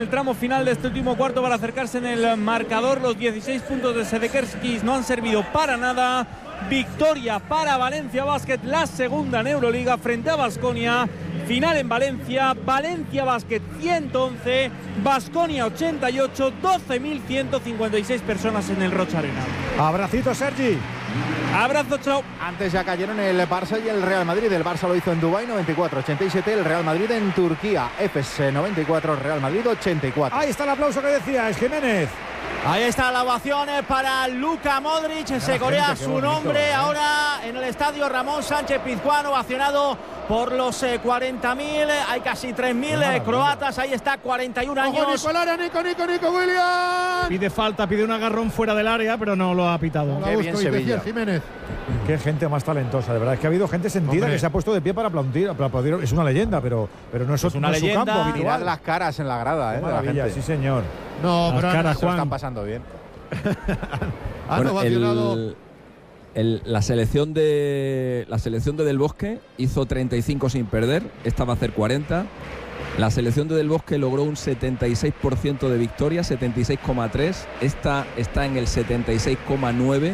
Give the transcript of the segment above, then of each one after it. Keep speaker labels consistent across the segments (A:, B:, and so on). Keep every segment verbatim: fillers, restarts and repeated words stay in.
A: El tramo final de este último cuarto para acercarse en el marcador. Los dieciséis puntos de Sedekerskis no han servido para nada. Victoria para Valencia Basket, la segunda en Euroliga frente a Baskonia. Final en Valencia, Valencia Basket ciento once, Baskonia ochenta y ocho, doce mil ciento cincuenta y seis personas en el Rocha Arena.
B: Abracito, Sergi.
A: Abrazo, chao.
C: Antes ya cayeron el Barça y el Real Madrid. El Barça lo hizo en Dubái, noventa y cuatro ochenta y siete. El Real Madrid en Turquía, Efes noventa y cuatro, Real Madrid ochenta y cuatro.
B: Ahí está el aplauso que decías, Jiménez.
D: Ahí está la ovación para Luka Modric, se corea su bonito, nombre ¿eh? Ahora en el estadio Ramón Sánchez Pizjuán, ovacionado por los eh, cuarenta mil, hay casi tres mil eh, croatas, ahí está, cuarenta y un años.
E: Ojo, Nicolás, Nico, Nico, Nico Williams.
F: Pide falta, pide un agarrón fuera del área, pero no lo ha pitado.
C: Qué bien Sevilla.
E: Jiménez.
B: Qué gente más talentosa, de verdad. Es que ha habido gente sentida Hombre. que se ha puesto de pie para aplaudir. Para aplaudir. Es una leyenda, pero, pero no es, es una no leyenda. Su campo habitual.
C: Mirad las caras en la grada, eh, de la gente.
B: Sí, señor.
E: No,
F: las
E: pero
F: caras,
C: se lo están pasando bien.
G: Bueno, el, el, la selección de la selección de Del Bosque hizo treinta y cinco sin perder, esta va a hacer cuarenta. La selección de Del Bosque logró un setenta y seis por ciento de victoria, setenta y seis coma tres, esta está en el setenta y seis coma nueve.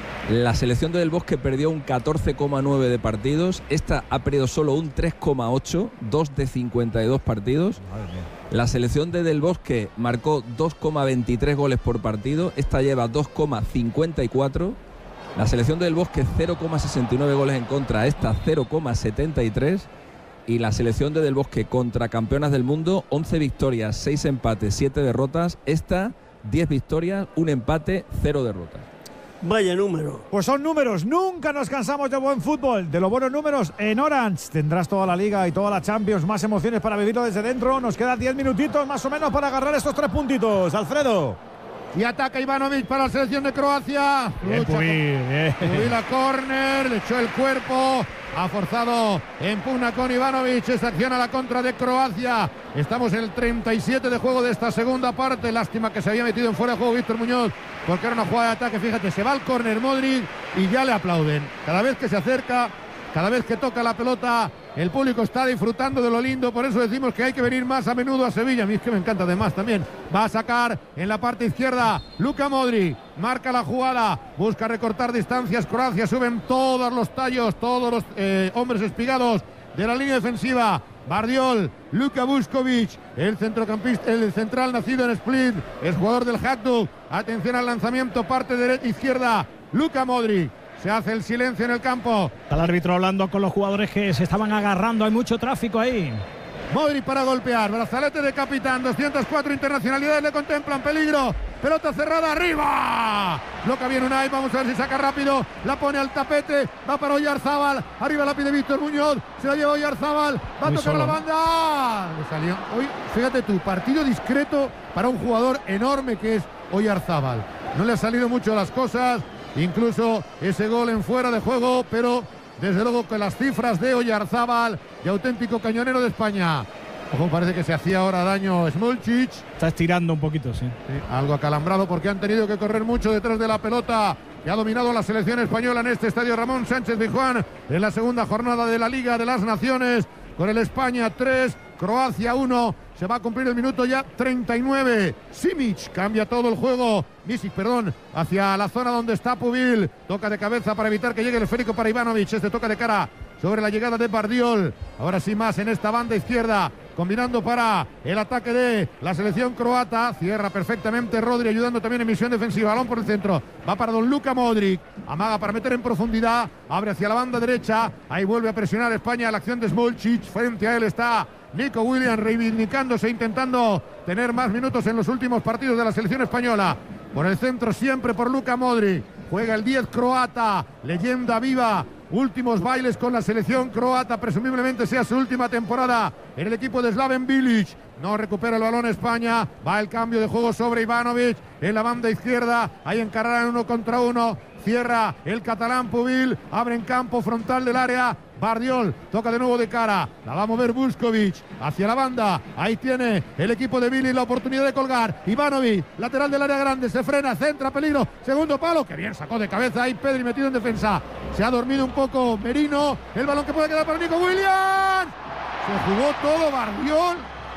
G: La selección de Del Bosque perdió un catorce coma nueve de partidos, esta ha perdido solo un tres coma ocho, dos de cincuenta y dos partidos. La selección de Del Bosque marcó dos coma veintitrés goles por partido, esta lleva dos coma cincuenta y cuatro. La selección de Del Bosque cero coma sesenta y nueve goles en contra, esta cero coma setenta y tres. Y la selección de Del Bosque contra campeonas del mundo, once victorias, seis empates, siete derrotas, esta diez victorias, un empate, cero derrotas.
H: Vaya número.
B: Pues son números, nunca nos cansamos de buen fútbol, de los buenos números en Orange. Tendrás toda la Liga y toda la Champions, más emociones para vivirlo desde dentro. Nos quedan diez minutitos más o menos para agarrar estos tres puntitos. Alfredo.
E: Y ataca Ivanovic para la selección de Croacia.
F: Bien,
E: Lucha
F: Pubil, bien.
E: Pubil a córner, le echó el cuerpo, ha forzado, empugna con Ivanovic, esta acción a la contra de Croacia. Estamos en el treinta y siete de juego de esta segunda parte. Lástima que se había metido en fuera de juego Víctor Muñoz, porque era una jugada de ataque. Fíjate, se va al córner Modric y ya le aplauden. Cada vez que se acerca, cada vez que toca la pelota, el público está disfrutando de lo lindo. Por eso decimos que hay que venir más a menudo a Sevilla. A mí es que me encanta además también. Va a sacar en la parte izquierda Luka Modric, marca la jugada, busca recortar distancias Croacia, suben todos los tallos, todos los eh, hombres espigados de la línea defensiva. Bardiol, Luka Vuskovic, el centrocampista, el central nacido en Split, es jugador del Hajduk. Atención al lanzamiento, parte derecha izquierda, Luka Modric. Se hace el silencio en el campo.
F: Está el árbitro hablando con los jugadores que se estaban agarrando. Hay mucho tráfico ahí.
E: Modric para golpear. Brazalete de capitán. doscientas cuatro internacionalidades le contemplan. Peligro. Pelota cerrada. ¡Arriba! Bloca bien Unai. Vamos a ver si saca rápido. La pone al tapete. Va para Oyarzábal. Arriba la pide Víctor Muñoz. Se la lleva Oyarzábal. Va a tocar la banda. Le salió. Hoy, fíjate tú, partido discreto para un jugador enorme que es Oyarzábal. No le ha salido mucho las cosas. Incluso ese gol en fuera de juego, pero desde luego con las cifras de Oyarzábal, de auténtico cañonero de España. Ojo, parece que se hacía ahora daño Smolcic.
F: Está estirando un poquito, sí.
E: sí. Algo acalambrado porque han tenido que correr mucho detrás de la pelota que ha dominado la selección española en este estadio Ramón Sánchez Pizjuán en la segunda jornada de la Liga de las Naciones, con el España tres, Croacia uno. Se va a cumplir el minuto ya treinta y nueve. Simic cambia todo el juego. Misic, perdón, hacia la zona donde está Pubil. Toca de cabeza para evitar que llegue el esférico para Ivanovic. Este toca de cara sobre la llegada de Bardiol. Ahora sí más en esta banda izquierda, combinando para el ataque de la selección croata. Cierra perfectamente Rodri, ayudando también en misión defensiva. Balón por el centro. Va para don Luka Modric. Amaga para meter en profundidad. Abre hacia la banda derecha. Ahí vuelve a presionar España. La acción de Smolcic. Frente a él está Nico Williams, reivindicándose, intentando tener más minutos en los últimos partidos de la selección española. Por el centro siempre por Luka Modric. Juega el diez croata, leyenda viva. Últimos bailes con la selección croata, presumiblemente sea su última temporada en el equipo de Slaven Bilic. No recupera el balón España. Va el cambio de juego sobre Ivanovic en la banda izquierda. Ahí encararán uno contra uno. Cierra el catalán Pubil. Abre en campo frontal del área. Bardiol toca de nuevo de cara. La va a mover Vuskovic hacia la banda. Ahí tiene el equipo de Bilic la oportunidad de colgar. Ivanovic, lateral del área grande. Se frena, centra, peligro. Segundo palo. Que bien sacó de cabeza ahí Pedri metido en defensa. Se ha dormido un poco Merino. El balón que puede quedar para Nico Williams. Se jugó todo Bardiol.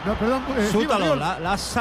E: No, perdón, eh,
D: Sútalo,
E: Oriol.
D: la, la